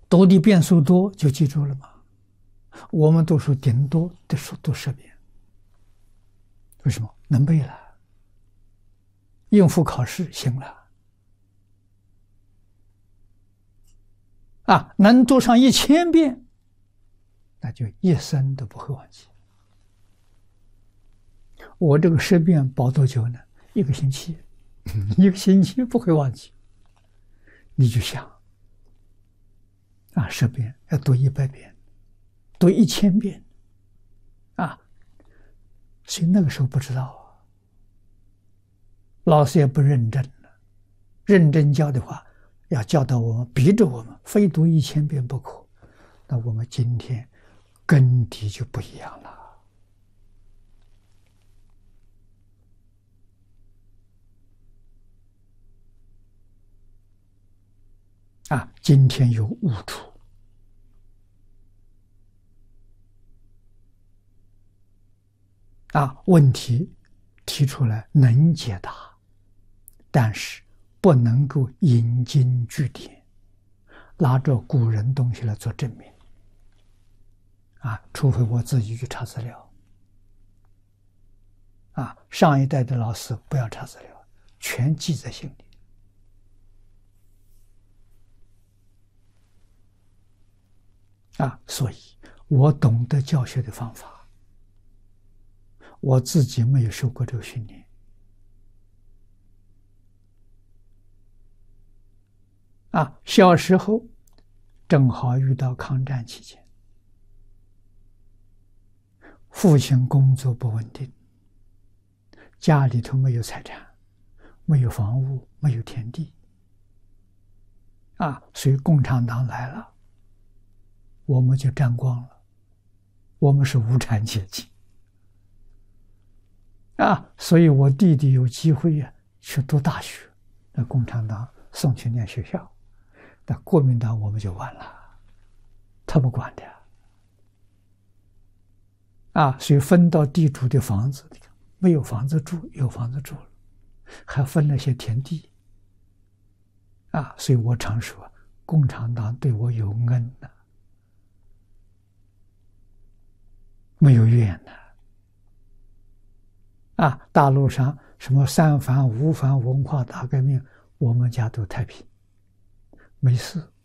读的遍数多就记住了吗？我们读书顶多的书读10遍，为什么？能背了，应付考试行了。能读上1000遍，那就一生都不会忘记。我这个10遍保多久呢？1个星期，1个星期不会忘记。你就想，10遍要读100遍，读1000遍，所以那个时候不知道老师也不认真了。认真教的话，要教导我们，逼着我们非读1000遍不可。那我们今天根底就不一样了。今天有悟处，问题提出来能解答，但是不能够引经据典，拿着古人东西来做证明。除非我自己去查资料。上一代的老师不要查资料，全记在心里。所以我懂得教学的方法，我自己没有受过这个训练。小时候正好遇到抗战期间，父亲工作不稳定，家里头没有财产，没有房屋，没有田地，所以共产党来了，我们就占光了，我们是无产阶级。所以我弟弟有机会去读大学，那共产党送去念学校，那国民党我们就完了，他不管的。所以分到地主的房子，没有房子住，有房子住了，还分了些田地。所以我常说，共产党对我有恩的，没有怨的。大陆上什么三反五反文化大革命，我们家都太平，没事。